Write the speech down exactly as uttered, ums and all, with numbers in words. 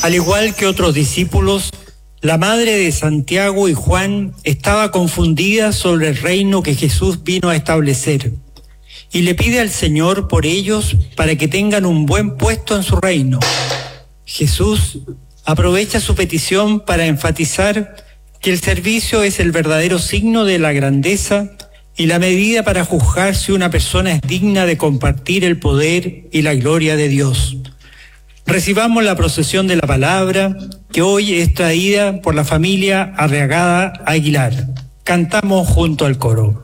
Al igual que otros discípulos, la madre de Santiago y Juan estaba confundida sobre el reino que Jesús vino a establecer y le pide al Señor por ellos para que tengan un buen puesto en su reino. Jesús aprovecha su petición para enfatizar que el servicio es el verdadero signo de la grandeza y la medida para juzgar si una persona es digna de compartir el poder y la gloria de Dios. Recibamos la procesión de la palabra, que hoy es traída por la familia Arriagada Aguilar. Cantamos junto al coro.